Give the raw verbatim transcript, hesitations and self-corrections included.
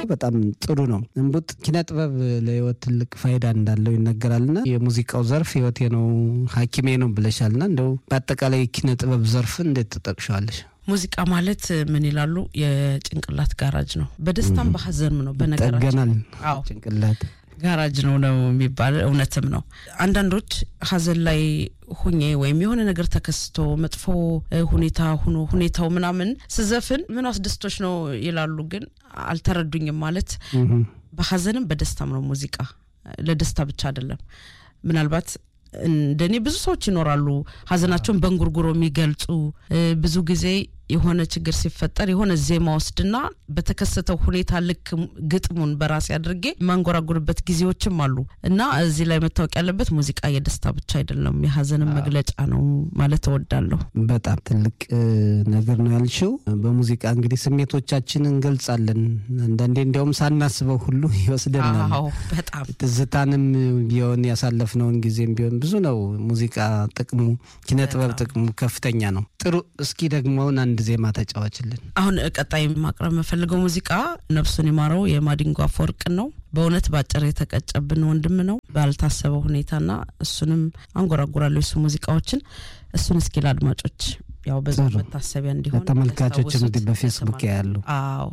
በጣም ጥሩ ነው። እንቡጥ ኪነ ጥበብ ለህይወት ትልቅ ፋይዳ እንዳለው ይነገራልና የሙዚቃው ዘርፍ ህይወቴ ነው ሐኪሜ ነው ብለሻልና እንደው በአጠቃላይ ኪነ ጥበብ ዘርፍ እንዴት ተጠቅሻለሽ? ሙዚቃ ማለት ምን ይላሉ የጭንቅላት ጋራጅ ነው። በደስታም በሐዘንም ነው በነገራችን። አዎ ጭንቅላት ጋራጅ ነው ነው የሚባል እውነትም ነው። አንዳንዶች ሐዘን ላይ ሆኜ ወይም የሆነ ነገር ተከስቶ መጥፎ ሁኔታ ሆኖ ሁኔታው ምናምን ስዘፍን ምን አስደስቶሽ ነው ይላሉ። ግን አልተረዱኝም ማለት በሐዘንም በደስታም ነው ሙዚቃ። ለደስታ ብቻ አይደለም። ምናልባት እንደኔ ብዙ ሰዎች ይኖራሉ ሐዘናቸውን በእንጉርጉሮ የሚገልጹ ብዙ ጊዜ የሆነ ችግር ሲፈጠር የሆነ ዜማ ወስድና በተከሰተው ሁኔታ ልክ ግጥሙን በራስ ያድርጌ ማንጎራጉርበት ጊዜዎችም አሉ እና እዚህ ላይ መታወቅ ያለበት ሙዚቃ የደስታ ብቻ አይደለም የሐዘንም መግለጫ ነው ማለት እወዳለሁ። በጣም ትልቅ ነገር ነው ያልሽው። በሙዚቃ እንግዲህ ስሜቶቻችንን እንገልጻለን። አንዳንዴ እንደውም ሳናስበው ሁሉ ይወስደናል። አዎ በጣም ትዝታንም ቢሆን ያሳለፍነውን ጊዜም ቢሆን ብዙ ነው ሙዚቃ ጥቅሙ ኪነ ጥበብ ጥቅሙ ከፍተኛ ነው። ጥሩ እስኪ ደግሞ አንድ ዜማ ተጫዋችልን። አሁን ቀጣይ ማቅረብ መፈልገው ሙዚቃ ነፍሱን ይማረው የማዲንጎ አፈወርቅ ነው። በእውነት ባጭር የተቀጨብን ወንድም ነው ባልታሰበው ሁኔታና እሱንም አንጎራጉራለሁ እሱ ሙዚቃዎችን እሱን እስኪ ለአድማጮች ያው በዛው መታሰቢያ እንዲሆን ተመልካቾች እንግዲህ በፌስቡክ ያሉ አዎ